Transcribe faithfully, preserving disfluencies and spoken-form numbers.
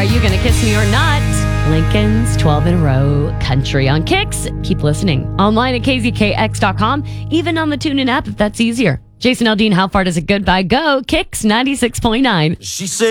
Are You Gonna Kiss Me or Not? Lincoln's twelve in a row country on Kicks. Keep listening. Online at K Z K X dot com, even on the TuneIn app if that's easier. Jason Aldean, how far does a goodbye go? Kicks ninety-six point nine. She said.